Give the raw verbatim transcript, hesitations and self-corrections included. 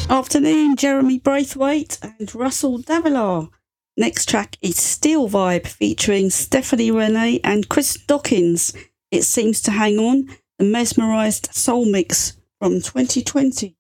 Afternoon, Jeremy Braithwaite and Russell Davila. Next track is Steel Vibe featuring Stephanie Renee and Chris Dawkins. It Seems to Hang On, the Mesmerised Soul Mix from twenty twenty.